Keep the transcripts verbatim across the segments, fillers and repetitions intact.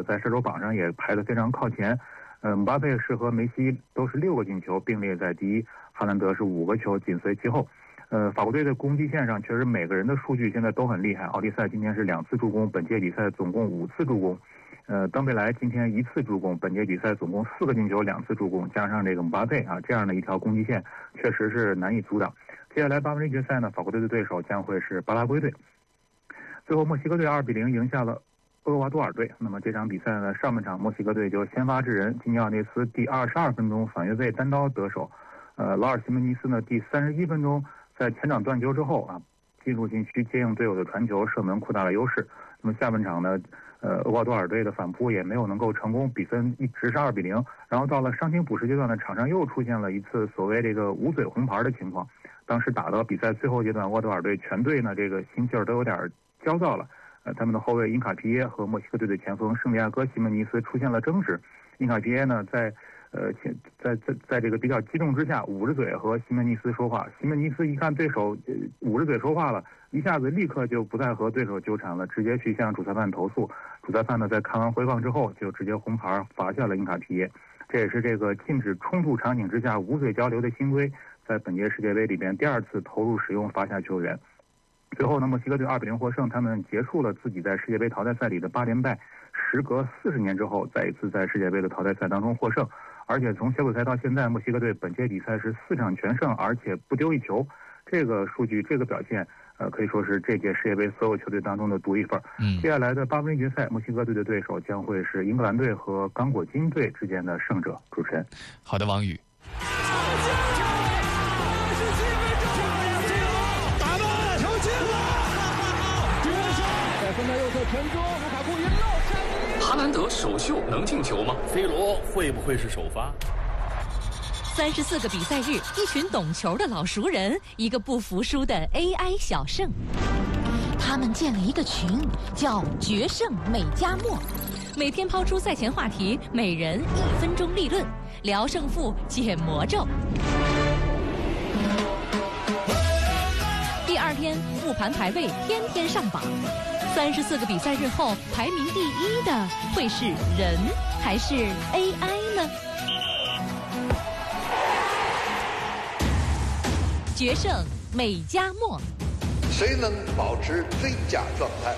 在射手榜上也排得非常靠前。呃，姆巴佩是和梅西都是六个进球，并列在第一，哈兰德是五个球，紧随其后。呃，法国队的攻击线上确实每个人的数据现在都很厉害。奥迪赛今天是两次助攻，本届比赛总共五次助攻。呃，登贝莱今天一次助攻，本届比赛总共四个进球，两次助攻，加上这个姆巴佩啊，这样的一条攻击线确实是难以阻挡。接下来八分之一决赛呢，法国队的对手将会是巴拉圭队。最后墨西哥队二比零赢下了厄瓜多尔队。那么这场比赛呢，上半场墨西哥队就先发制人，基尼奥内斯第二十二分钟反越位单刀得手。呃，劳尔西门尼斯呢第三十一分钟在前场断球之后啊，进入禁区接应队友的传球，射门扩大了优势。那么下半场呢，呃，厄瓜多尔队的反扑也没有能够成功，比分一直是二比零。然后到了伤停补时阶段呢，场上又出现了一次所谓这个捂嘴红牌的情况。当时打到比赛最后阶段，厄瓜多尔队全队呢这个心气儿都有点焦躁了。呃，他们的后卫因卡皮耶和墨西哥队的前锋圣地亚哥西门尼斯出现了争执。因卡皮耶呢在呃在在在这个比较激动之下捂着嘴和西门尼斯说话。西门尼斯一看对手呃捂着嘴说话了，一下子立刻就不再和对手纠缠了，直接去向主裁判投诉。主裁判呢在看完回放之后就直接红牌罚下了因卡皮耶。这也是这个禁止冲突场景之下捂嘴交流的新规在本届世界杯里边第二次投入使用罚下球员。最后呢，墨西哥队二比零获胜，他们结束了自己在世界杯淘汰赛里的八连败，时隔四十年之后再一次在世界杯的淘汰赛当中获胜。而且从小组赛到现在，墨西哥队本届比赛是四场全胜，而且不丢一球。这个数据，这个表现，呃，可以说是这届世界杯所有球队当中的独一份。嗯，接下来的八分之一决赛，墨西哥队的对手将会是英格兰队和刚果金队之间的胜者。主持人， 好的，王宇。 哈兰德首秀能进球吗？ C 罗会不会是首发？ 三十四个比赛日，一群懂球的老熟人，一个不服输的 A I 小胜。他们建了一个群，叫“决胜美加墨”，每天抛出赛前话题，每人一分钟立论，聊胜负，解魔咒。第二天复盘排位，天天上榜。三十四个比赛日后，排名第一的会是人还是 A I 呢？决胜美加墨， 谁能保持最佳状态？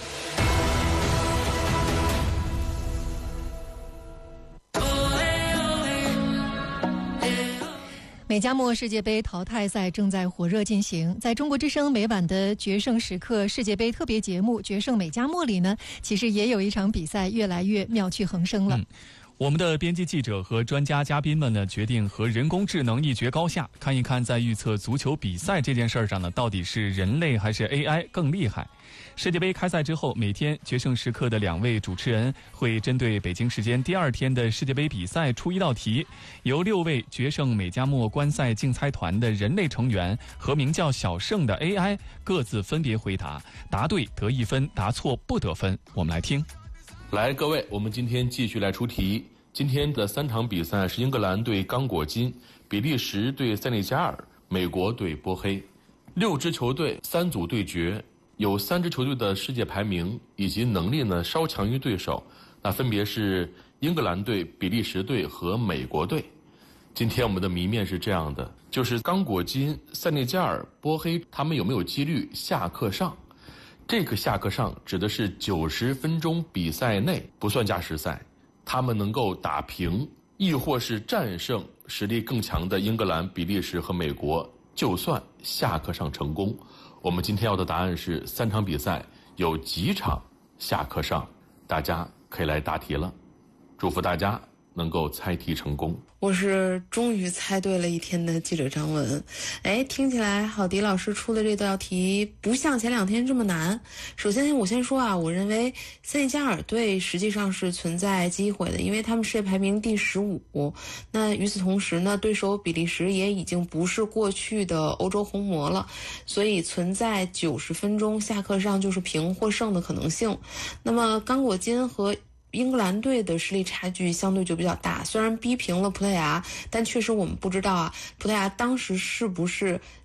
美加墨世界杯淘汰赛正在火热进行，在中国之声每晚的决胜时刻世界杯特别节目《决胜美加墨》里呢，其实也有一场比赛越来越妙趣横生了。嗯， 我们的编辑记者和专家嘉宾们呢，决定和人工智能一决高下，看一看在预测足球比赛这件事上呢，到底是人类还是 A I 更厉害。世界杯开赛之后，每天决胜时刻的两位主持人会针对北京时间第二天的世界杯比赛出一道题，由六位决胜美加墨观赛竞猜团的人类成员和名叫小胜的 A I 各自分别回答，答对得一分，答错不得分。我们来听。 来，各位，我们今天继续来出题。今天的三场比赛是英格兰对刚果金、比利时对塞内加尔、美国对波黑，六支球队三组对决。有三支球队的世界排名以及能力呢稍强于对手，那分别是英格兰队、比利时队和美国队。今天我们的谜面是这样的，就是刚果金、塞内加尔、波黑他们有没有几率下课上？这个下课上指的是九十分钟比赛内不算加时赛，他们能够打平，亦或是战胜实力更强的英格兰、比利时和美国，就算下课上成功。我们今天要的答案是三场比赛有几场下课上，大家可以来答题了。祝福大家能够猜题成功。 我是终于猜对了一天的记者张文。哎，听起来郝迪老师出的这道题不像前两天这么难。首先我先说啊，我认为塞内加尔队实际上是存在机会的，因为他们世界排名第十五。那与此同时呢，对手比利时也已经不是过去的欧洲红魔了，所以存在九十分钟下课上就是平或胜的可能性。那么刚果金和英格兰队的实力差距相对就比较大，虽然逼平了葡萄牙，但确实我们不知道啊，葡萄牙当时是不是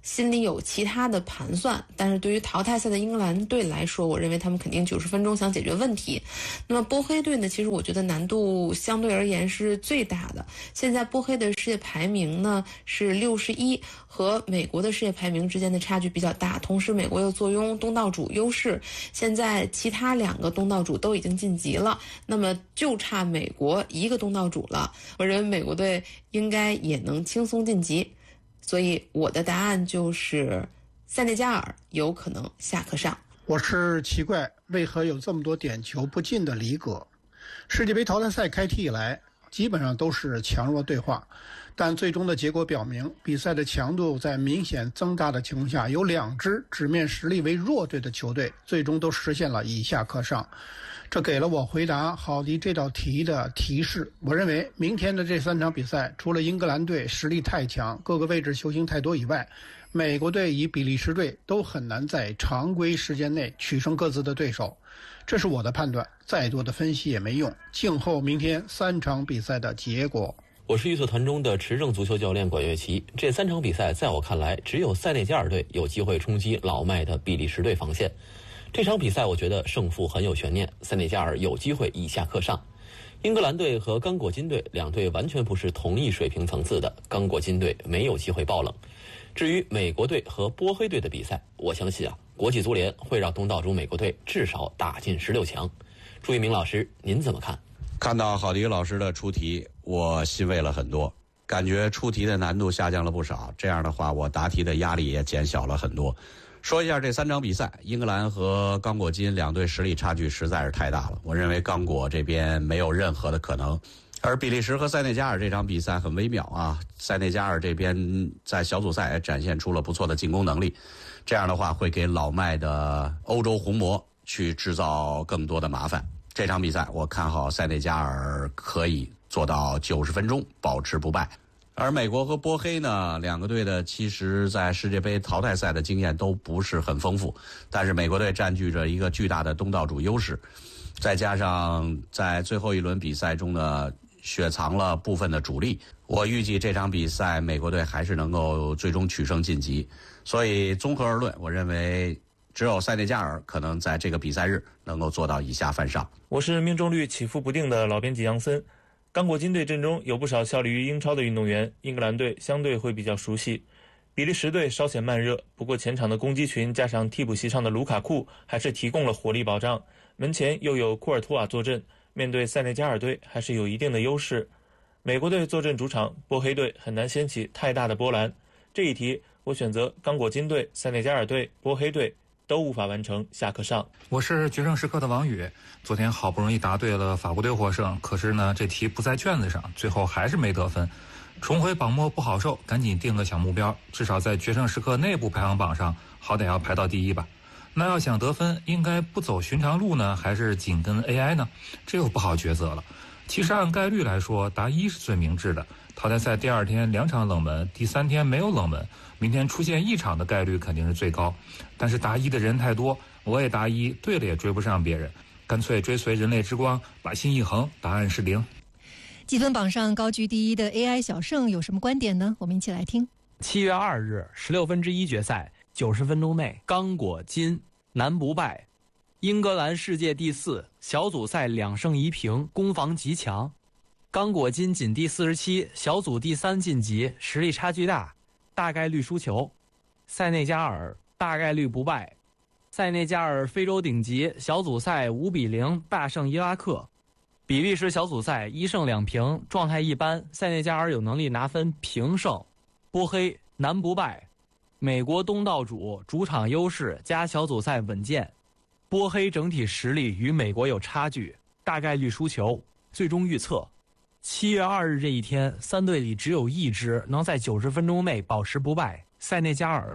心里有其他的盘算，但是对于淘汰赛的英格兰队来说，我认为他们肯定九十分钟想解决问题。那么波黑队呢，其实我觉得难度相对而言是最大的。现在波黑的世界排名呢是六十一，和美国的世界排名之间的差距比较大，同时美国又坐拥东道主优势，现在其他两个东道主都已经晋级了，那么就差美国一个东道主了。我认为美国队应该也能轻松晋级，所以我的答案就是塞内加尔有可能下课上。 我是奇怪为何有这么多点球不进的离格。世界杯淘汰赛开踢以来基本上都是强弱对话，但最终的结果表明，比赛的强度在明显增大的情况下，有两支纸面实力为弱队的球队最终都实现了以下课上。这给了我回答郝迪这道题的提示。我认为明天的这三场比赛，除了英格兰队实力太强，各个位置球星太多以外，美国队与比利时队都很难在常规时间内取胜各自的对手。这是我的判断，再多的分析也没用。静候明天三场比赛的结果。 我是预测团中的持证足球教练管乐琪。这三场比赛在我看来，只有塞内加尔队有机会冲击老迈的比利时队防线。这场比赛我觉得胜负很有悬念，塞内加尔有机会以下课上。英格兰队和刚果金队两队完全不是同一水平层次的，刚果金队没有机会爆冷。至于美国队和波黑队的比赛，我相信啊，国际足联会让东道主美国队至少打进十六强。朱一鸣老师，您怎么看？ 看到郝迪老师的出题，我欣慰了很多，感觉出题的难度下降了不少。这样的话，我答题的压力也减小了很多。说一下这三场比赛，英格兰和刚果金两队实力差距实在是太大了，我认为刚果这边没有任何的可能。而比利时和塞内加尔这场比赛很微妙啊，塞内加尔这边在小组赛也展现出了不错的进攻能力，这样的话会给老迈的欧洲红魔去制造更多的麻烦。这场比赛我看好塞内加尔可以做到九十分钟保持不败。而美国和波黑呢，两个队的其实在世界杯淘汰赛的经验都不是很丰富，但是美国队占据着一个巨大的东道主优势，再加上在最后一轮比赛中呢雪藏了部分的主力，我预计这场比赛美国队还是能够最终取胜晋级。所以综合而论，我认为只有塞内加尔可能在这个比赛日能够做到以下犯上。 我是命中率起伏不定的老编辑杨森。刚果金队阵中有不少效力于英超的运动员，英格兰队相对会比较熟悉。比利时队稍显慢热，不过前场的攻击群加上替补席上的卢卡库还是提供了火力保障，门前又有库尔图瓦坐镇，面对塞内加尔队还是有一定的优势。美国队坐镇主场，波黑队很难掀起太大的波澜。这一题我选择刚果金队、塞内加尔队、波黑队都无法完成下课上。 我是决胜时刻的王宇，昨天好不容易答对了法国队获胜，可是呢这题不在卷子上，最后还是没得分。重回榜末不好受，赶紧定个小目标，至少在决胜时刻内部排行榜上好歹要排到第一吧。那要想得分，应该不走寻常路呢，还是紧跟 A I 呢？这又不好抉择了。其实按概率来说，答一是最明智的。淘汰赛第二天两场冷门，第三天没有冷门，明天出现一场的概率肯定是最高。但是答一的人太多，我也答一，对了也追不上别人，干脆追随人类之光，把心一横，答案是零。 积分榜上高居第一的 A I 小胜有什么观点呢？我们一起来听。 七月二日十六分之一决赛，九十分钟内刚果金南不败，英格兰世界第四，小组赛两胜一平，攻防极强。刚果金仅第四十七，小组第三晋级，实力差距大，大概率输球。塞内加尔大概率不败，塞内加尔非洲顶级，小组赛五比零大胜伊拉克。比利时小组赛一胜两平，状态一般，塞内加尔有能力拿分平胜。波黑南不败，美国东道主，主场优势加小组赛稳健。波黑整体实力与美国有差距，大概率输球。最终预测七月二日这一天，三队里只有一支能在九十分钟内保持不败，塞内加尔。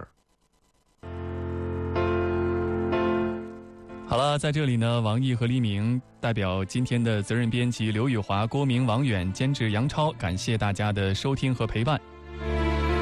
好了，在这里呢，王毅和黎明代表今天的责任编辑刘宇华、郭明、王远，监制杨超，感谢大家的收听和陪伴。